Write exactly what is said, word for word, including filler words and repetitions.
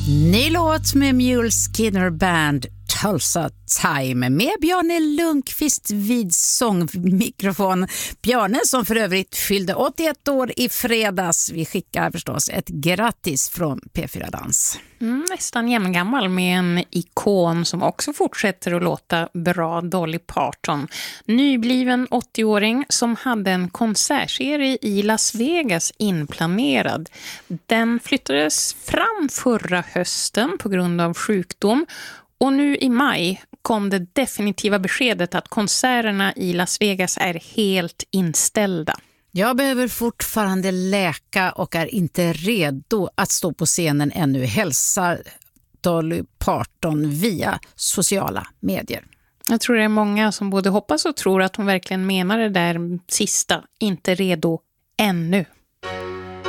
Ny låt med Mule Skinner Band, Tulsa Time, med Bjarne Lundqvist vid sångmikrofon. Bjarne som för övrigt fyllde åttioett år i fredags. Vi skickar förstås ett grattis från P fyra Dans. Mm, nästan jämngammal med en ikon som också fortsätter att låta bra, Dolly Parton. Nybliven åttioåring som hade en konsertserie i Las Vegas inplanerad. Den flyttades fram förra hösten på grund av sjukdom. Och nu i maj kom det definitiva beskedet att konserterna i Las Vegas är helt inställda. Jag behöver fortfarande läka och är inte redo att stå på scenen ännu, hälsar Dolly Parton via sociala medier. Jag tror det är många som både hoppas och tror att hon verkligen menar det där sista, inte redo ännu.